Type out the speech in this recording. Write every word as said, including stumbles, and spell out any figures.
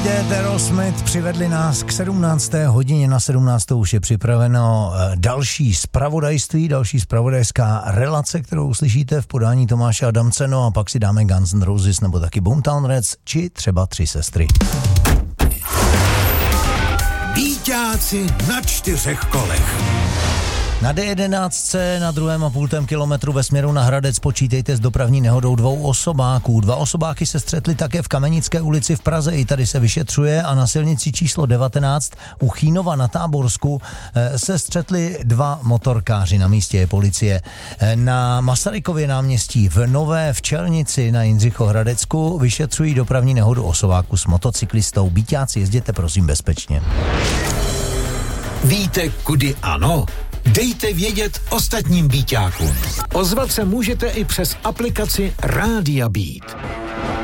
Dead, Aerosmith přivedli nás k sedmnácté hodině. Na sedmnáctou už je připraveno další zpravodajství, další zpravodajská relace, kterou uslyšíte v podání Tomáše Adamce, no a pak si dáme Guns N' Roses nebo taky Boomtown Rats, či třeba Tři sestry. Víťáci na čtyřech kolech. Na D jedenáct na druhém a půltém kilometru ve směru na Hradec počítejte s dopravní nehodou dvou osobáků. Dva osobáky se střetly také v Kamenické ulici v Praze, i tady se vyšetřuje, a na silnici číslo devatenáct u Chýnova na Táborsku se střetli dva motorkáři, na místě je policie. Na Masarykově náměstí v Nové Včelnici na Jindřichohradecku vyšetřují dopravní nehodu osobáku s motocyklistou. Víťáci, jezděte prosím bezpečně. Víte, kudy ano? Dejte vědět ostatním Bíťákům. Ozvat se můžete i přes aplikaci Rádia Beat.